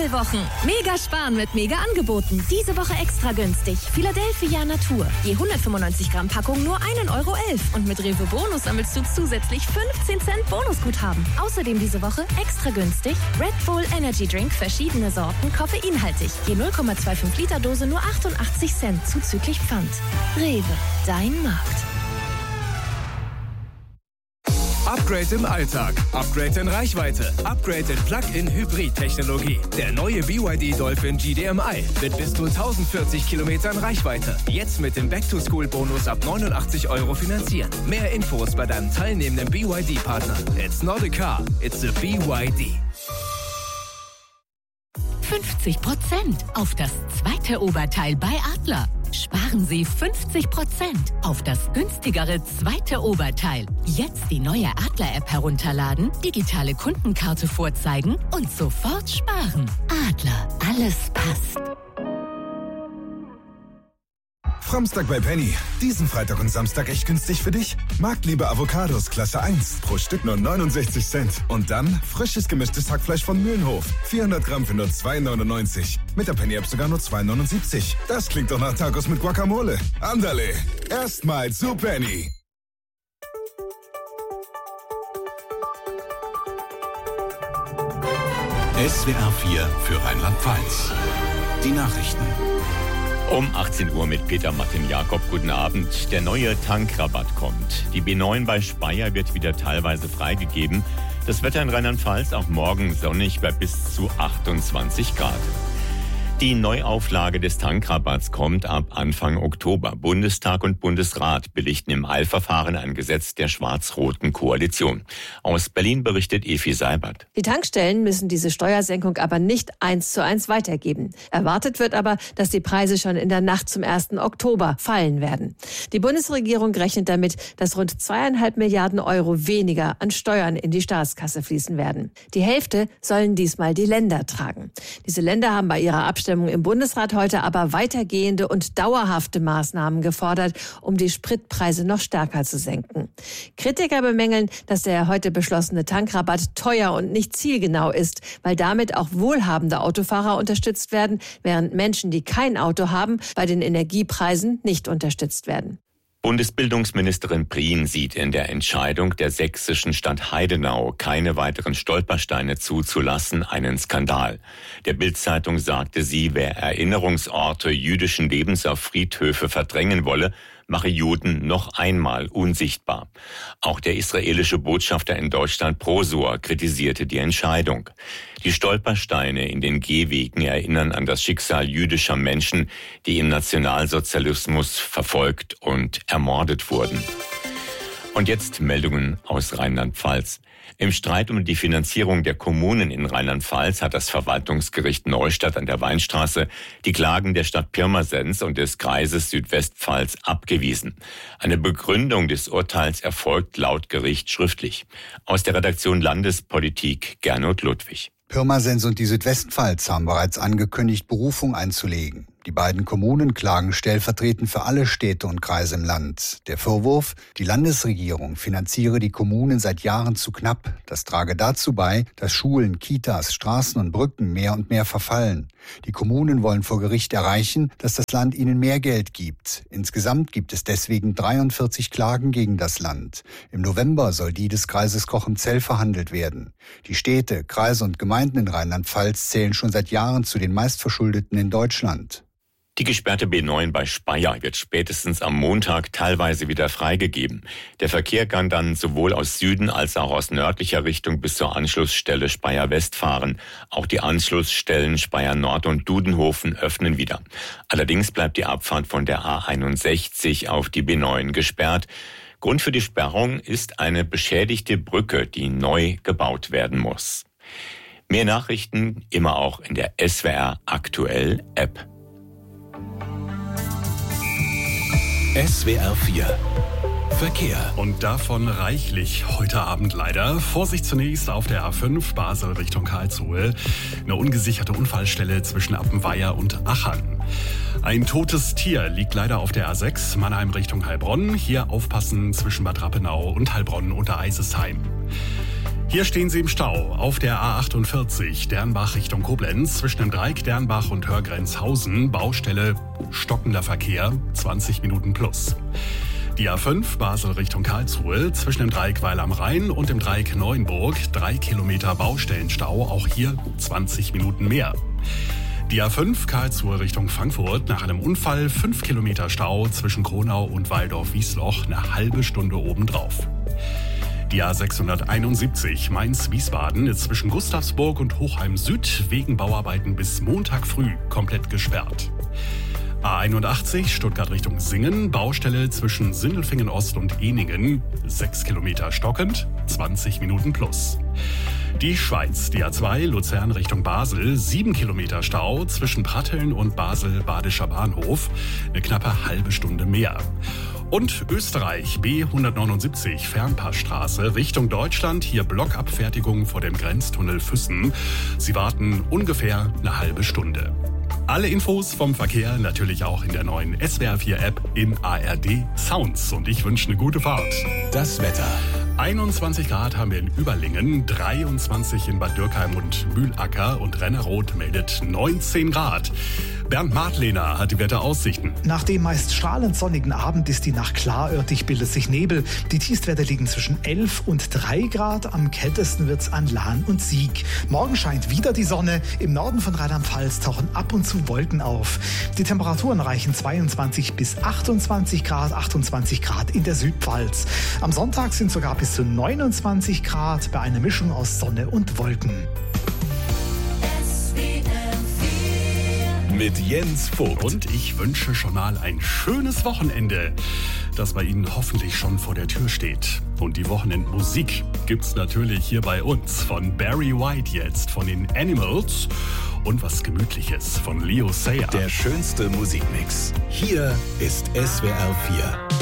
Apfelwochen. Mega sparen mit Mega-Angeboten. Diese Woche extra günstig. Philadelphia Natur. Je 195 Gramm Packung nur 1,11 € und mit Rewe Bonus sammelst du zusätzlich 15 Cent Bonusguthaben. Außerdem diese Woche extra günstig Red Bull Energy Drink, verschiedene Sorten, koffeinhaltig. Je 0,25 Liter Dose nur 88 Cent zuzüglich Pfand. Rewe, dein Markt. Upgrade im Alltag, Upgrade in Reichweite, Upgrade in Plug-in-Hybrid-Technologie. Der neue BYD Dolphin GDMI mit bis zu 1040 Kilometern Reichweite. Jetzt mit dem Back-to-School-Bonus ab 89 € finanzieren. Mehr Infos bei deinem teilnehmenden BYD-Partner. It's not a car, it's a BYD. 50% auf das zweite Oberteil bei Adler. Sparen Sie 50% auf das günstigere zweite Oberteil. Jetzt die neue Adler-App herunterladen, digitale Kundenkarte vorzeigen und sofort sparen. Adler, alles passt. Framstag bei Penny. Diesen Freitag und Samstag echt günstig für dich? Marktliebe Avocados Klasse 1. Pro Stück nur 69 Cent. Und dann frisches gemischtes Hackfleisch von Mühlenhof. 400 Gramm für nur 2,99. Mit der Penny-App sogar nur 2,79. Das klingt doch nach Tacos mit Guacamole. Andale. Erstmals zu Penny. SWR 4 für Rheinland-Pfalz. Die Nachrichten. Um 18 Uhr mit Peter Martin Jakob. Guten Abend. Der neue Tankrabatt kommt. Die B9 bei Speyer wird wieder teilweise freigegeben. Das Wetter in Rheinland-Pfalz auch morgen sonnig bei bis zu 28 Grad. Die Neuauflage des Tankrabatts kommt ab Anfang Oktober. Bundestag und Bundesrat billigten im Eilverfahren ein Gesetz der schwarz-roten Koalition. Aus Berlin berichtet Efi Seibert. Die Tankstellen müssen diese Steuersenkung aber nicht 1:1 weitergeben. Erwartet wird aber, dass die Preise schon in der Nacht zum 1. Oktober fallen werden. Die Bundesregierung rechnet damit, dass rund 2,5 Milliarden € weniger an Steuern in die Staatskasse fließen werden. Die Hälfte sollen diesmal die Länder tragen. Diese Länder haben bei ihrer Abstimmung im Bundesrat heute aber weitergehende und dauerhafte Maßnahmen gefordert, um die Spritpreise noch stärker zu senken. Kritiker bemängeln, dass der heute beschlossene Tankrabatt teuer und nicht zielgenau ist, weil damit auch wohlhabende Autofahrer unterstützt werden, während Menschen, die kein Auto haben, bei den Energiepreisen nicht unterstützt werden. Bundesbildungsministerin Prien sieht in der Entscheidung der sächsischen Stadt Heidenau, keine weiteren Stolpersteine zuzulassen, einen Skandal. Der Bild-Zeitung sagte sie, wer Erinnerungsorte jüdischen Lebens auf Friedhöfe verdrängen wolle, mache Juden noch einmal unsichtbar. Auch der israelische Botschafter in Deutschland Prosor kritisierte die Entscheidung. Die Stolpersteine in den Gehwegen erinnern an das Schicksal jüdischer Menschen, die im Nationalsozialismus verfolgt und ermordet wurden. Und jetzt Meldungen aus Rheinland-Pfalz. Im Streit um die Finanzierung der Kommunen in Rheinland-Pfalz hat das Verwaltungsgericht Neustadt an der Weinstraße die Klagen der Stadt Pirmasens und des Kreises Südwestpfalz abgewiesen. Eine Begründung des Urteils erfolgt laut Gericht schriftlich. Aus der Redaktion Landespolitik Gernot Ludwig. Pirmasens und die Südwestpfalz haben bereits angekündigt, Berufung einzulegen. Die beiden Kommunen klagen stellvertretend für alle Städte und Kreise im Land. Der Vorwurf, die Landesregierung finanziere die Kommunen seit Jahren zu knapp. Das trage dazu bei, dass Schulen, Kitas, Straßen und Brücken mehr und mehr verfallen. Die Kommunen wollen vor Gericht erreichen, dass das Land ihnen mehr Geld gibt. Insgesamt gibt es deswegen 43 Klagen gegen das Land. Im November soll die des Kreises Cochem-Zell verhandelt werden. Die Städte, Kreise und Gemeinden in Rheinland-Pfalz zählen schon seit Jahren zu den meistverschuldeten in Deutschland. Die gesperrte B9 bei Speyer wird spätestens am Montag teilweise wieder freigegeben. Der Verkehr kann dann sowohl aus Süden als auch aus nördlicher Richtung bis zur Anschlussstelle Speyer West fahren. Auch die Anschlussstellen Speyer Nord und Dudenhofen öffnen wieder. Allerdings bleibt die Abfahrt von der A61 auf die B9 gesperrt. Grund für die Sperrung ist eine beschädigte Brücke, die neu gebaut werden muss. Mehr Nachrichten immer auch in der SWR Aktuell App. SWR 4 Verkehr. Und davon reichlich heute Abend leider. Vorsicht zunächst auf der A5 Basel Richtung Karlsruhe. Eine ungesicherte Unfallstelle zwischen Appenweier und Achern. Ein totes Tier liegt leider auf der A6 Mannheim Richtung Heilbronn. Hier aufpassen zwischen Bad Rappenau und Heilbronn unter Eisesheim. Hier stehen Sie im Stau auf der A48 Dernbach Richtung Koblenz zwischen dem Dreieck Dernbach und Hörgrenzhausen. Baustelle, stockender Verkehr, 20 Minuten plus. Die A5 Basel Richtung Karlsruhe zwischen dem Dreieck Weil am Rhein und dem Dreieck Neuenburg 3 Kilometer Baustellenstau, auch hier 20 Minuten mehr. Die A5 Karlsruhe Richtung Frankfurt nach einem Unfall 5 Kilometer Stau zwischen Kronau und Waldorf-Wiesloch, eine halbe Stunde obendrauf. Die A671 Mainz-Wiesbaden ist zwischen Gustavsburg und Hochheim Süd wegen Bauarbeiten bis Montag früh komplett gesperrt. A81 Stuttgart Richtung Singen, Baustelle zwischen Sindelfingen Ost und Ehningen, 6 Kilometer stockend, 20 Minuten plus. Die Schweiz, die A2 Luzern Richtung Basel, 7 Kilometer Stau zwischen Pratteln und Basel-Badischer Bahnhof, eine knappe halbe Stunde mehr. Und Österreich, B179 Fernpassstraße Richtung Deutschland, hier Blockabfertigung vor dem Grenztunnel Füssen. Sie warten ungefähr eine halbe Stunde. Alle Infos vom Verkehr natürlich auch in der neuen SWR4-App in ARD Sounds. Und ich wünsche eine gute Fahrt. Das Wetter. 21 Grad haben wir in Überlingen, 23 in Bad Dürkheim und Mühlacker und Rennerroth meldet 19 Grad. Bernd Martlehner hat die Wetteraussichten. Nach dem meist strahlend sonnigen Abend ist die Nacht klar, örtlich bildet sich Nebel. Die Tiefstwerte liegen zwischen 11 und 3 Grad. Am kältesten wird's an Lahn und Sieg. Morgen scheint wieder die Sonne. Im Norden von Rheinland-Pfalz tauchen ab und zu Wolken auf. Die Temperaturen reichen 22 bis 28 Grad, 28 Grad in der Südpfalz. Am Sonntag sind sogar bis zu 29 Grad bei einer Mischung aus Sonne und Wolken. Mit Jens Vogt. Und ich wünsche schon mal ein schönes Wochenende, das bei Ihnen hoffentlich schon vor der Tür steht. Und die Wochenendmusik gibt's natürlich hier bei uns. Von Barry White jetzt, von den Animals und was Gemütliches von Leo Sayer. Der schönste Musikmix. Hier ist SWR 4.